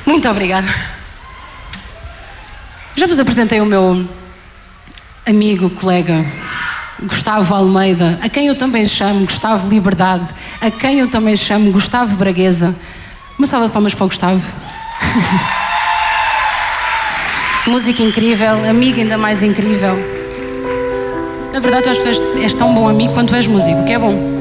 Muito obrigada. Já vos apresentei o meu amigo, colega, Gustavo Almeida, a quem eu também chamo Gustavo Liberdade, a quem eu também chamo Gustavo Bragueza. Uma salva de palmas para o Gustavo. Música incrível, amigo ainda mais incrível. Na verdade, eu acho que és tão bom amigo quanto és músico, que é bom.